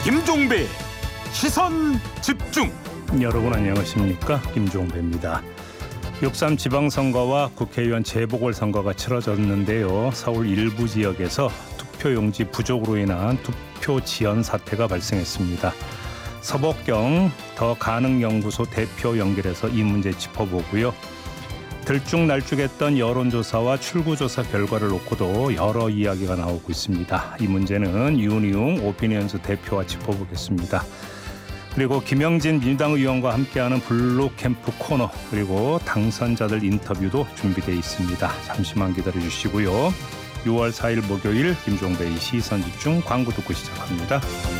김종배 시선 집중. 여러분 안녕하십니까, 김종배입니다. 6.3 지방선거와 국회의원 재보궐선거가 치러졌는데요. 서울 일부 지역에서 투표용지 부족으로 인한 투표 지연 사태가 발생했습니다. 서복경 더가능연구소 대표 연결해서 이 문제 짚어보고요. 들쭉날쭉했던 여론조사와 출구조사 결과를 놓고도 여러 이야기가 나오고 있습니다. 이 문제는 윤희웅 오피니언스 대표와 짚어보겠습니다. 그리고 김영진 민주당 의원과 함께하는 블루 캠프 코너, 그리고 당선자들 인터뷰도 준비되어 있습니다. 잠시만 기다려주시고요. 6월 4일 목요일 김종배의 시선집중 광고 듣고 시작합니다.